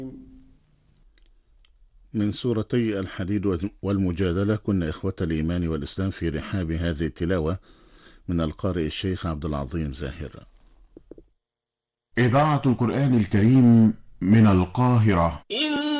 من سورتي الحديد والمجادلة. كنا إخوة الإيمان والإسلام في رحاب هذه التلاوة من القارئ الشيخ عبد العظيم زاهر. إذاعة القرآن الكريم من القاهرة.